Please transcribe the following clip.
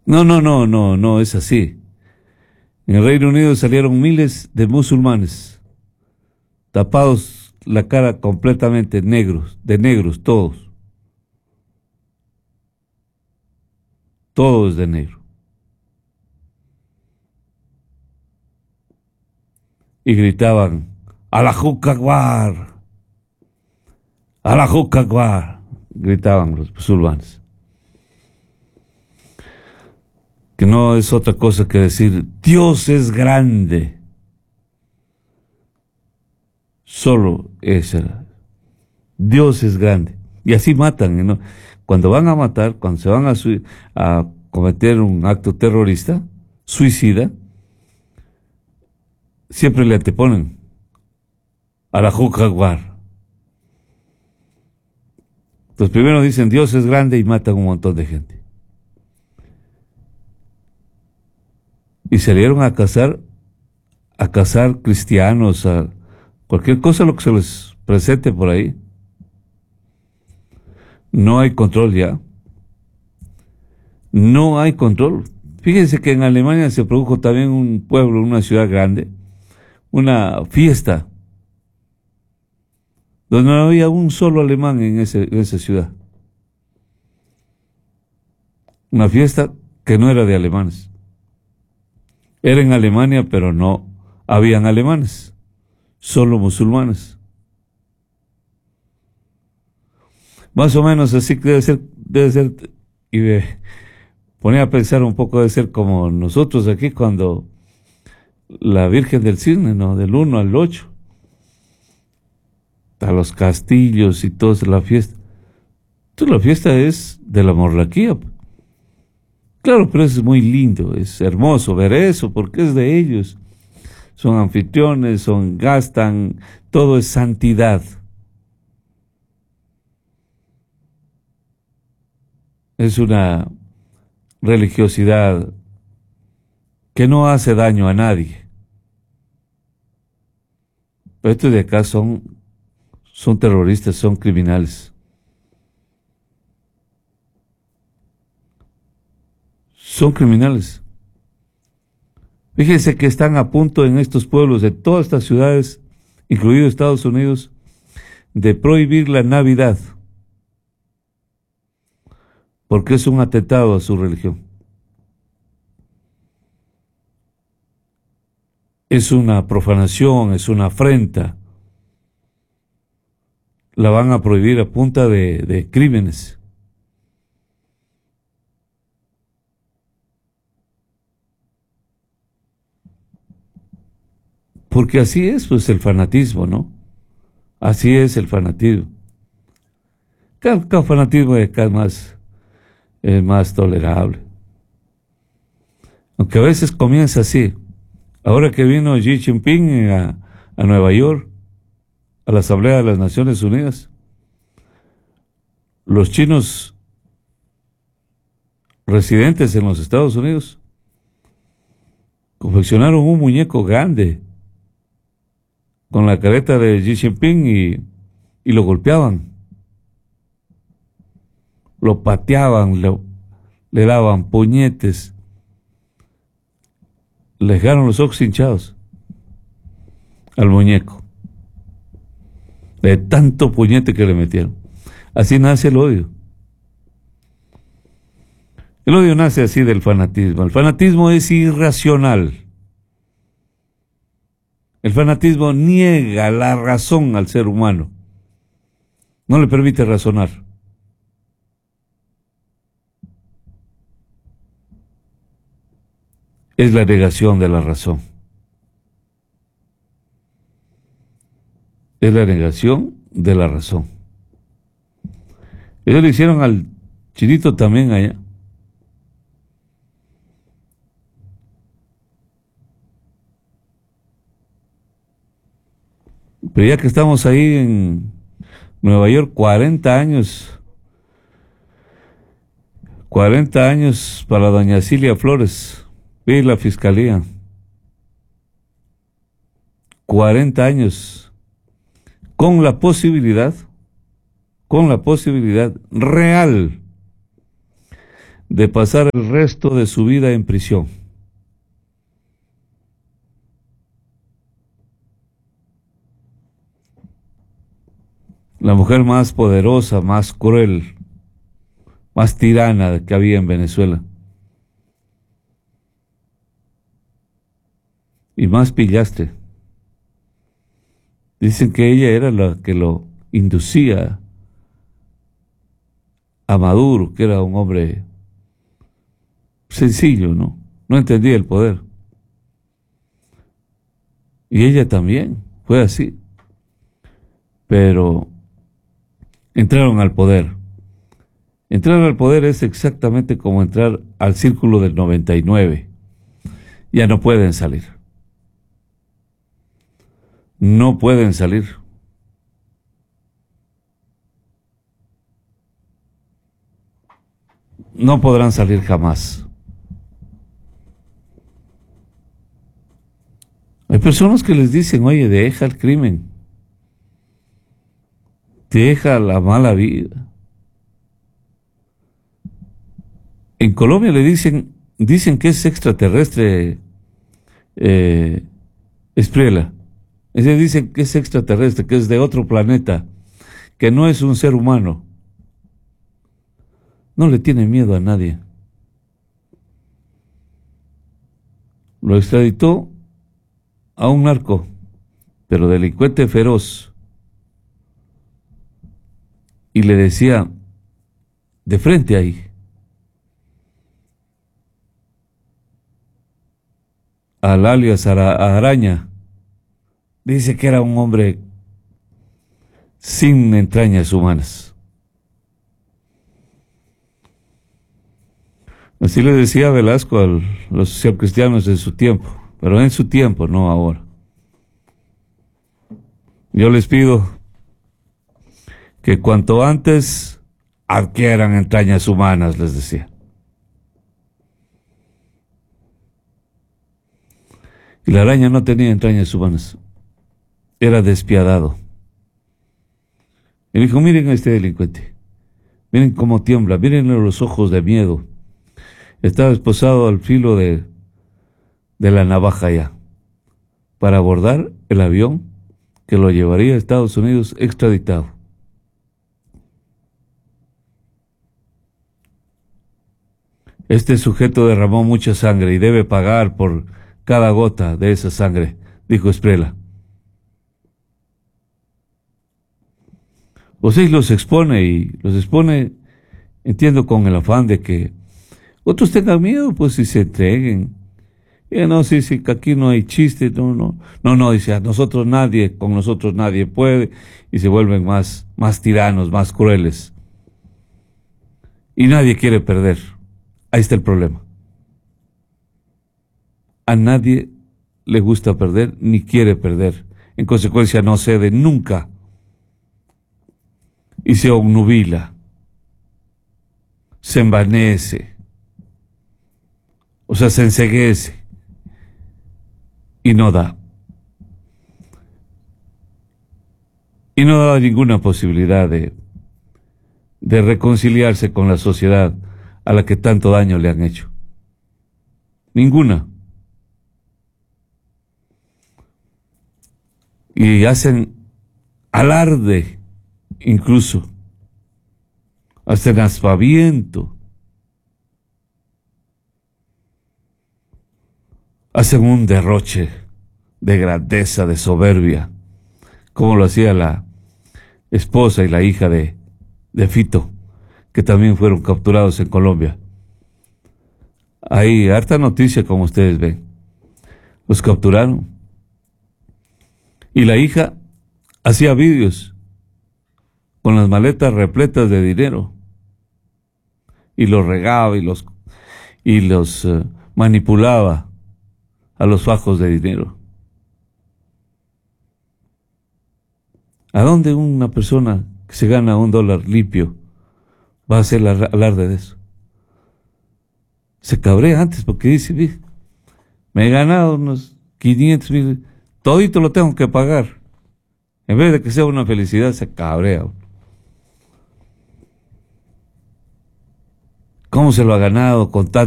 No, no, no, no, no es así. En el Reino Unido salieron miles de musulmanes, tapados la cara completamente negros, de negros, todos, todos de negro. Y gritaban, Allahu Akbar, Allahu Akbar, gritaban los musulmanes. Que no es otra cosa que decir, Dios es grande. Solo eso era. Dios es grande. Y así matan, ¿no? Cuando van a matar, cuando se van a cometer un acto terrorista, suicida, siempre le anteponen Allahu Akbar. Entonces primero dicen Dios es grande y matan un montón de gente. Y salieron a cazar cristianos, a cualquier cosa lo que se les presente por ahí. No hay control ya. No hay control. Fíjense que en Alemania se produjo también un pueblo, una ciudad grande, una fiesta, donde no había un solo alemán en esa ciudad. Una fiesta que no era de alemanes. Era en Alemania, pero no habían alemanes, solo musulmanes. Más o menos así que debe ser, y me ponía a pensar un poco, debe ser como nosotros aquí cuando la Virgen del Cisne, ¿no? Del 1 al 8, a los castillos y toda la fiesta. Entonces la fiesta es de la Morlaquía. Claro, pero es muy lindo, es hermoso ver eso, porque es de ellos. Son anfitriones, gastan, todo es santidad. Es una religiosidad que no hace daño a nadie. Pero estos de acá son terroristas, son criminales. Son criminales. Fíjense que están a punto en estos pueblos de todas estas ciudades, incluido Estados Unidos, de prohibir la Navidad, porque es un atentado a su religión. Es una profanación, es una afrenta. La van a prohibir a punta de crímenes. Porque así es, pues, el fanatismo, ¿no? Así es el fanatismo. Cada fanatismo es más tolerable. Aunque a veces comienza así. Ahora que vino Xi Jinping a Nueva York, a la Asamblea de las Naciones Unidas, los chinos residentes en los Estados Unidos confeccionaron un muñeco grande con la careta de Xi Jinping y lo golpeaban, lo pateaban, le daban puñetes, le dejaron los ojos hinchados al muñeco, de tanto puñete que le metieron. Así nace el odio. El odio nace así del fanatismo. El fanatismo es irracional. El fanatismo niega la razón al ser humano. No le permite razonar. Es la negación de la razón. Es la negación de la razón. Ellos le hicieron al chinito también allá. Pero ya que estamos ahí en Nueva York, 40 años para doña Cilia Flores y la fiscalía. 40 años con la posibilidad real de pasar el resto de su vida en prisión. La mujer más poderosa, más cruel, más tirana que había en Venezuela. Y más pillastre. Dicen que ella era la que lo inducía a Maduro, que era un hombre sencillo, ¿no? No entendía el poder. Y ella también, fue así. Pero entraron al poder. Entrar al poder es exactamente como entrar al círculo del 99. Ya no pueden salir. No pueden salir. No podrán salir jamás. Hay personas que les dicen, oye, deja el crimen. Deja la mala vida. En Colombia le dicen que es extraterrestre, Espriella. Dicen que es extraterrestre, que es de otro planeta, que no es un ser humano. No le tiene miedo a nadie. Lo extraditó a un narco, pero delincuente feroz. Y le decía, de frente ahí, al alias Araña, dice que era un hombre sin entrañas humanas. Así le decía Velasco a los socialcristianos en su tiempo, pero en su tiempo, no ahora. Yo les pido que cuanto antes adquieran entrañas humanas, les decía. Y la araña no tenía entrañas humanas. Era despiadado. Y dijo, miren a este delincuente. Miren cómo tiembla, mírenle los ojos de miedo. Estaba esposado al filo de la navaja ya, para abordar el avión que lo llevaría a Estados Unidos extraditado. Este sujeto derramó mucha sangre y debe pagar por cada gota de esa sangre, dijo Espriella. José los expone, entiendo, con el afán de que otros tengan miedo, pues, y se entreguen. Y no, sí, que aquí no hay chiste, no, dice, con nosotros nadie puede, y se vuelven más tiranos, más crueles. Y nadie quiere perder. Ahí está el problema. A nadie le gusta perder, ni quiere perder. En consecuencia, no cede nunca. Y se obnubila, se envanece, o sea, se enceguece y no da. Y no da ninguna posibilidad de reconciliarse con la sociedad a la que tanto daño le han hecho. Ninguna. Y hacen alarde, incluso, hacen aspaviento, hacen un derroche de grandeza, de soberbia, como lo hacía la esposa y la hija de Fito, que también fueron capturados en Colombia. Hay harta noticia, como ustedes ven. Los capturaron. Y la hija hacía vídeos con las maletas repletas de dinero y los regaba y los manipulaba a los fajos de dinero. ¿A dónde una persona que se gana $1 limpio va a hacer alarde de eso? Se cabrea antes porque dice, me he ganado unos 500,000, todito lo tengo que pagar. En vez de que sea una felicidad, se cabrea. cómo se lo ha ganado con